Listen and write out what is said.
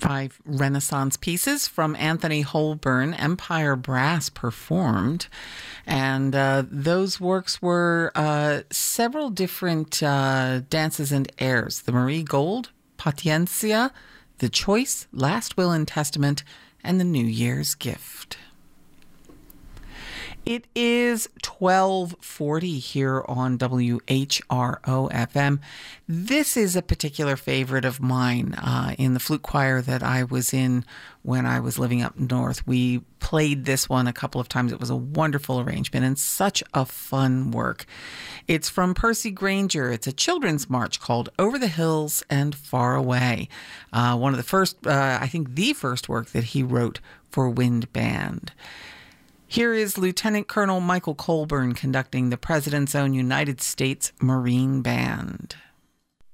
5 Renaissance pieces from Anthony Holborn, Empire Brass performed. And those works were several different dances and airs. The Marie Gold, Paciencia, The Choice, Last Will and Testament, and The New Year's Gift. It is 12:40 here on WHRO-FM. This is a particular favorite of mine in the flute choir that I was in when I was living up north. We played this one a couple of times. It was a wonderful arrangement and such a fun work. It's from Percy Grainger. It's a children's march called Over the Hills and Far Away. One of the first, I think the first work that he wrote for wind band. Here is Lieutenant Colonel Michael Colburn conducting the President's Own United States Marine Band.